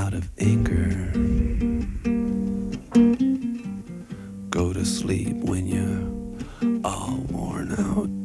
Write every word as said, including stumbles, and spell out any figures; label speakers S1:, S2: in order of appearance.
S1: out of anchor. Go to sleep when you're all worn out.